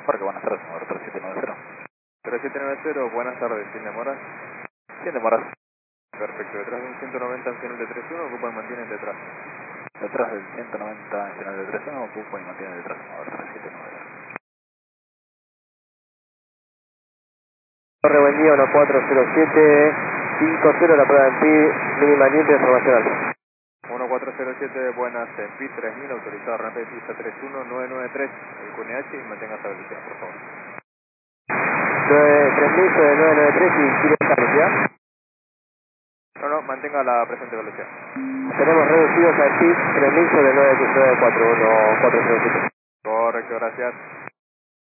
Parque, buenas tardes, número 3790. 3790, buenas tardes, ¿sin demoras? Sin demoras. Perfecto, detrás de un 190 nacional de 31, ocupa y mantiene detrás. Detrás del 190 nacional de 31, ocupa y mantiene detrás, número 3790. Torre, buen día, 1407-50, la prueba en PI, mínima niente informacional. 1407, buenas, en PI 3000, autorizado arranque de pista 31993, el QNH y mantenga esa velocidad, por favor. 3000 sobre 993 y quiere esta velocidad. No, mantenga la presente velocidad. Tenemos reducidos a PI 3000 sobre 941-407. Correcto, gracias.